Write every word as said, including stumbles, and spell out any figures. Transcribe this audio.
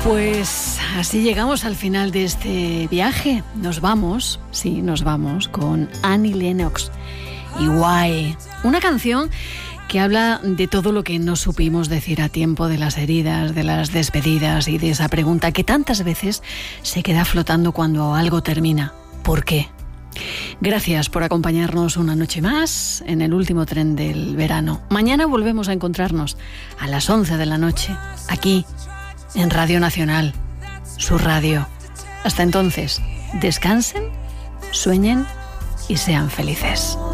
Pues así llegamos al final de este viaje. Nos vamos, sí, nos vamos con Annie Lennox y Why. Una canción que habla de todo lo que no supimos decir a tiempo, de las heridas, de las despedidas y de esa pregunta que tantas veces se queda flotando cuando algo termina. ¿Por qué? Gracias por acompañarnos una noche más en el último tren del verano. Mañana volvemos a encontrarnos a las once de la noche, aquí, en Radio Nacional, su radio. Hasta entonces, descansen, sueñen y sean felices.